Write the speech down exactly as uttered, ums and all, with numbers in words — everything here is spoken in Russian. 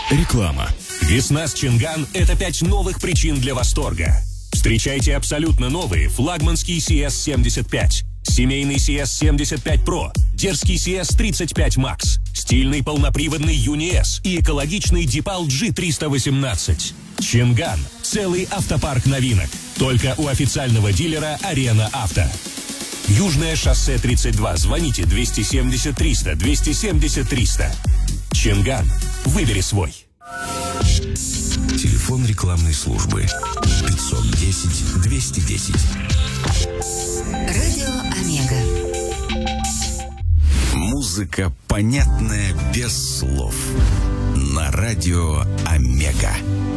Реклама. Весна с Чинган – это пять новых причин для восторга. Встречайте абсолютно новые флагманский си эс семьдесят пять, семейный си эс семьдесят пять про, дерзкий си эс тридцать пять макс, стильный полноприводный Юни эс и экологичный Дипал джи триста восемнадцать. Чинган – целый автопарк новинок. Только у официального дилера «Арена Авто». Южное шоссе тридцать два. Звоните двести семьдесят триста, двести семьдесят триста. Чинган. Выбери свой. Телефон рекламной службы пятьсот десять двести десять. Радио Омега. Музыка, понятная без слов. На радио Омега.